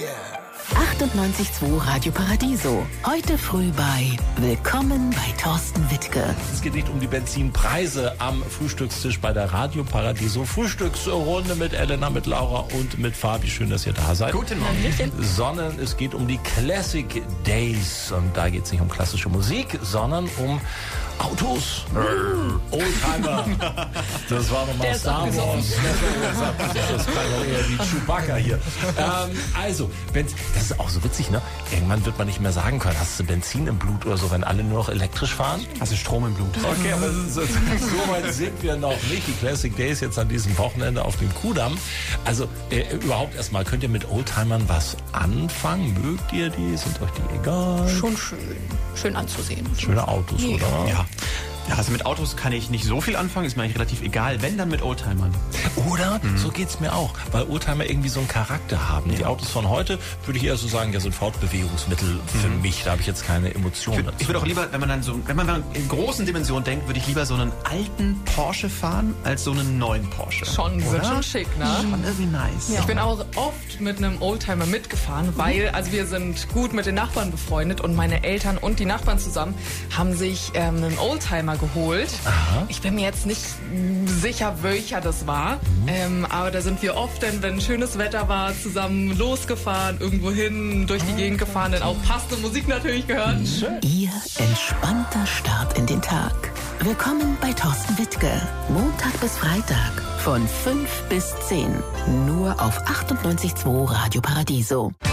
98.2 Radio Paradiso. Heute früh bei Willkommen bei Thorsten Wittke. Es geht nicht um die Benzinpreise am Frühstückstisch bei der Radio Paradiso. Frühstücksrunde mit Elena, mit Laura und mit Fabi. Schön, dass ihr da seid. Guten Morgen. Sondern es geht um die Classic Days. Und da geht es nicht um klassische Musik, sondern um Autos. Oldtimer. Das war nochmal Star Wars. Das war doch eher wie Chewbacca hier. Also, das ist auch so witzig, ne? Irgendwann wird man nicht mehr sagen können, hast du Benzin im Blut oder so, wenn alle nur noch elektrisch fahren? Hast du Strom im Blut? Okay, aber so weit sind wir noch nicht. Die Classic Days jetzt an diesem Wochenende auf dem Kudamm. Also überhaupt erstmal, könnt ihr mit Oldtimern was anfangen? Mögt ihr die? Sind euch die egal? Schon schön. Schön anzusehen. Schöne Autos, Ja. oder? Ja, also mit Autos kann ich nicht so viel anfangen, ist mir eigentlich relativ egal, wenn dann mit Oldtimern. Oder? So geht's mir auch, weil Oldtimer irgendwie so einen Charakter haben. Die Autos von heute, würde ich eher so sagen, ja, sind Fortbewegungsmittel für mich. Da habe ich jetzt keine Emotionen dazu. Ich würde auch lieber, wenn man in großen Dimensionen denkt, würde ich lieber so einen alten Porsche fahren, als so einen neuen Porsche. Schon, die sind schon schick, ne? Schon irgendwie nice. Ich bin auch oft mit einem Oldtimer mitgefahren, weil, also wir sind gut mit den Nachbarn befreundet und meine Eltern und die Nachbarn zusammen haben sich einen Oldtimer geholt. Aha. Ich bin mir jetzt nicht sicher, welcher das war, aber da sind wir oft, denn wenn schönes Wetter war, zusammen losgefahren, irgendwo hin, durch die Gegend gefahren, dann auch passende Musik natürlich gehört. Ihr entspannter Start in den Tag. Willkommen bei Thorsten Wittke. Montag bis Freitag von 5 bis 10. Nur auf 98.2 Radio Paradiso.